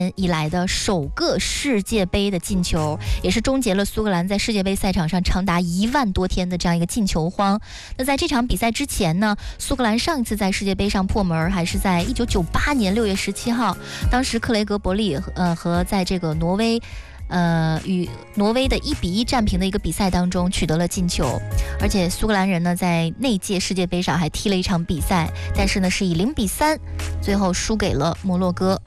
以来的首个世界杯的进球，也是终结了苏格兰在世界杯赛场上长达1万多天的这样一个进球荒。那在这场比赛之前呢，苏格兰上一次在世界杯上破门还是在1998年6月17号，当时克雷格伯利和在这个挪威与挪威的1-1战平的一个比赛当中取得了进球，而且苏格兰人呢在那届世界杯上还踢了一场比赛，但是呢是以0-3最后输给了摩洛哥。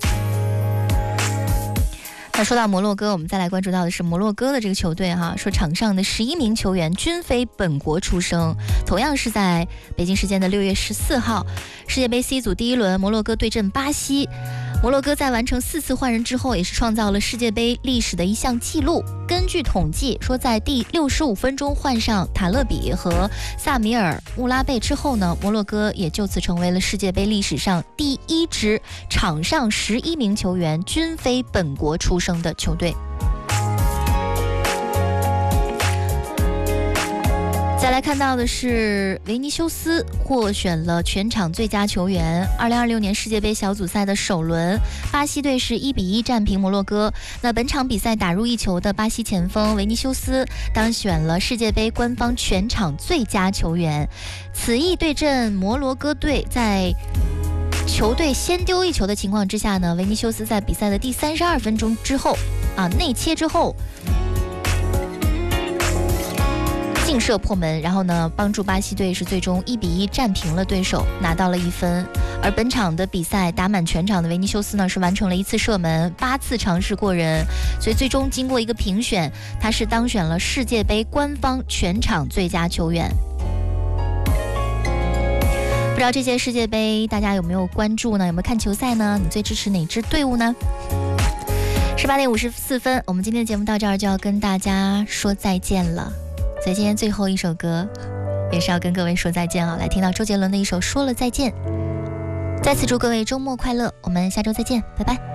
那说到摩洛哥，我们再来关注到的是摩洛哥的这个球队哈，说场上的11名球员均非本国出生，同样是在北京时间的6月14号，世界杯 C 组第一轮，摩洛哥对阵巴西。摩洛哥在完成4次换人之后，也是创造了世界杯历史的一项纪录。根据统计说，在第65分钟换上塔勒比和萨米尔穆拉贝之后呢，摩洛哥也就此成为了世界杯历史上第1支场上11名球员均非本国出生的球队。再来看到的是维尼修斯获选了全场最佳球员。2026年世界杯小组赛的首轮，巴西队是1-1战平摩洛哥。那本场比赛打入1球的巴西前锋维尼修斯当选了世界杯官方全场最佳球员。此役对阵摩洛哥队，在球队先丢1球的情况之下呢，维尼修斯在比赛的第32分钟之后内切之后劲射破门，然后呢帮助巴西队是最终1-1战平了对手，拿到了1分。而本场的比赛打满全场的维尼修斯呢是完成了1次射门，8次尝试过人，所以最终经过一个评选，他是当选了世界杯官方全场最佳球员。不知道这届世界杯大家有没有关注呢？有没有看球赛呢？你最支持哪支队伍呢？18点54分，我们今天的节目到这儿就要跟大家说再见了。所以今天最后一首歌也是要跟各位说再见来听到周杰伦的一首《说了再见》。再次祝各位周末快乐，我们下周再见，拜拜。